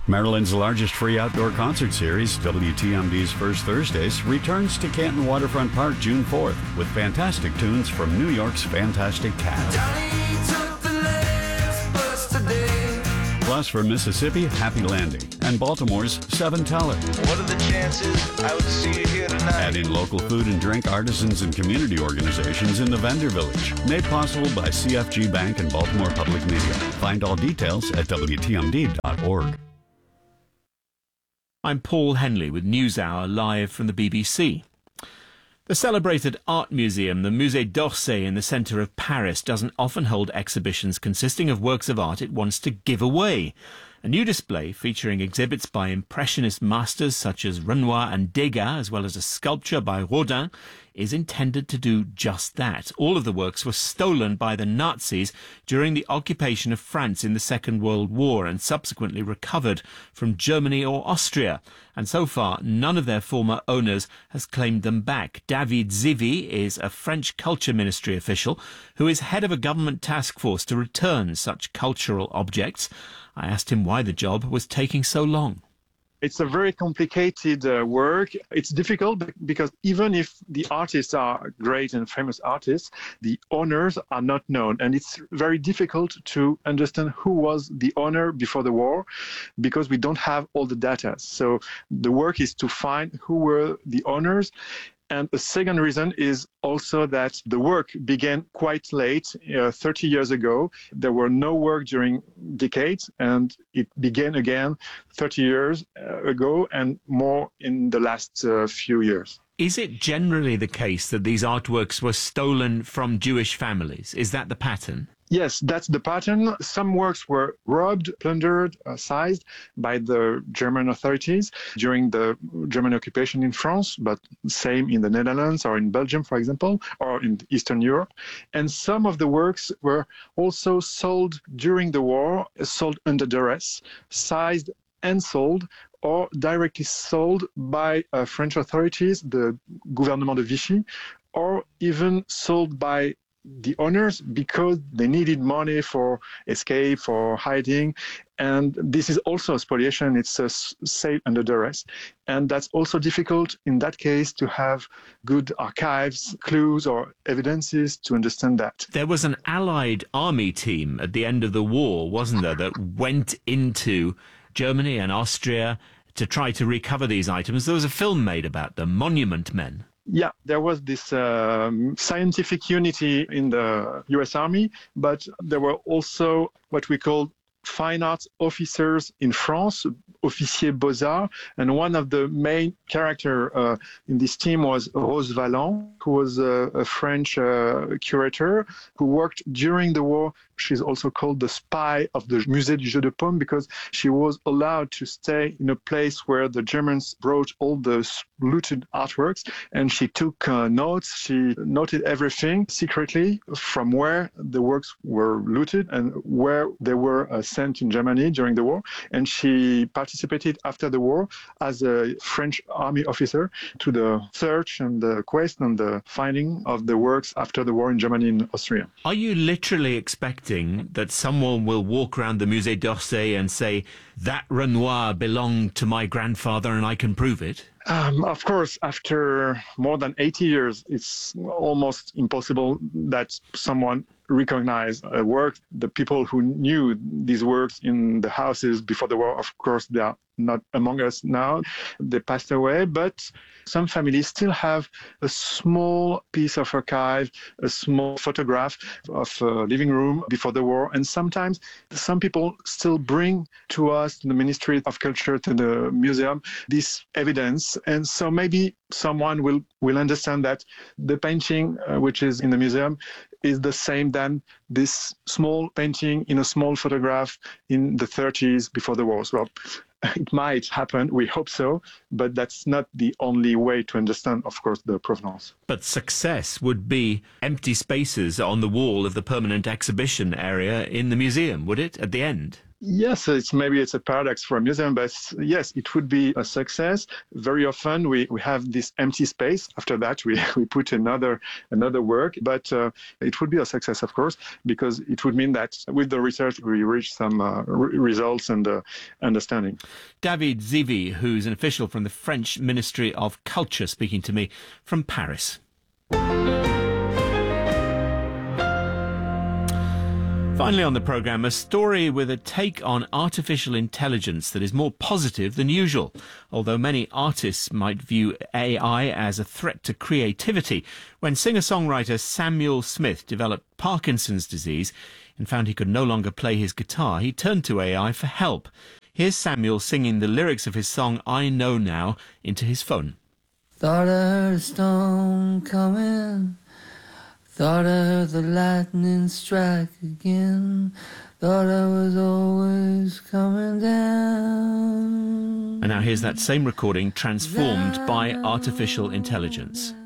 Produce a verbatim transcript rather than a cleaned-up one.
Maryland's largest free outdoor concert series, W T M D's First Thursdays, returns to Canton Waterfront Park June fourth with fantastic tunes from New York's Fantastic Cat. Plus for Mississippi, Happy Landing, and Baltimore's Seven Teller. What are the chances I would see you here tonight? Adding local food and drink artisans and community organizations in the Vendor Village. Made possible by C F G Bank and Baltimore Public Media. Find all details at W T M D dot org. I'm Paul Henley with NewsHour live from the B B C. The celebrated art museum, the Musée d'Orsay in the centre of Paris, doesn't often hold exhibitions consisting of works of art it wants to give away. A new display featuring exhibits by Impressionist masters such as Renoir and Degas, as well as a sculpture by Rodin, is intended to do just that. All of the works were stolen by the Nazis during the occupation of France in the Second World War and subsequently recovered from Germany or Austria. And so far, none of their former owners has claimed them back. David Zivy is a French Culture Ministry official who is head of a government task force to return such cultural objects. I asked him why the job was taking so long. It's a very complicated uh, work. It's difficult because even if the artists are great and famous artists, the owners are not known. And it's very difficult to understand who was the owner before the war because we don't have all the data. So the work is to find who were the owners. And the second reason is also that the work began quite late, uh, thirty years ago. There were no work during decades, and it began again thirty years uh, ago and more in the last uh, few years. Is it generally the case that these artworks were stolen from Jewish families? Is that the pattern? Yes, that's the pattern. Some works were robbed, plundered, uh, seized by the German authorities during the German occupation in France, but same in the Netherlands or in Belgium, for example, or in Eastern Europe. And some of the works were also sold during the war, sold under duress, seized and sold, or directly sold by uh, French authorities, the Gouvernement de Vichy, or even sold by the owners because they needed money for escape, for hiding. And this is also spoliation. It's a sale under duress. And that's also difficult in that case to have good archives, clues or evidences to understand that. There was an Allied army team at the end of the war, wasn't there, that went into Germany and Austria to try to recover these items. There was a film made about them, Monument Men. Yeah, there was this um, scientific unity in the U S Army, but there were also what we call fine arts officers in France, officiers beaux-arts, and one of the main character uh, in this team was Rose Valland, who was a, a French uh, curator who worked during the war. She's also called the spy of the Musée du Jeu de Paume because she was allowed to stay in a place where the Germans brought all the looted artworks, and she took uh, notes. She noted everything secretly from where the works were looted and where they were uh, sent in Germany during the war. And she participated after the war as a French army officer to the search and the quest and the finding of the works after the war in Germany and Austria. Are you literally expecting that someone will walk around the Musée d'Orsay and say, that Renoir belonged to my grandfather and I can prove it? Um, of course, after more than eighty years, it's almost impossible that someone recognize a work. The people who knew these works in the houses before the war, of course, they are not among us now. They passed away, but some families still have a small piece of archive, a small photograph of a living room before the war. And sometimes some people still bring to us, to the Ministry of Culture, to the museum, this evidence. And so maybe someone will, will understand that the painting, uh, which is in the museum, is the same than this small painting in a small photograph in the thirties before the war. Well, it might happen, we hope so, but that's not the only way to understand, of course, the provenance. But success would be empty spaces on the wall of the permanent exhibition area in the museum, would it, at the end? Yes, it's maybe it's a paradox for a museum, but yes, it would be a success. Very often we, we have this empty space. After that, we, we put another another work, but uh, it would be a success, of course, because it would mean that with the research we reach some uh, re- results and uh, understanding. David Zivy, who's an official from the French Ministry of Culture, speaking to me from Paris. Finally on the programme, a story with a take on artificial intelligence that is more positive than usual. Although many artists might view A I as a threat to creativity, when singer-songwriter Samuel Smith developed Parkinson's disease and found he could no longer play his guitar, he turned to A I for help. Here's Samuel singing the lyrics of his song I Know Now into his phone. Thought I heard a storm coming, thought I heard the lightning strike again, thought I was always coming down. And now here's that same recording transformed by artificial intelligence.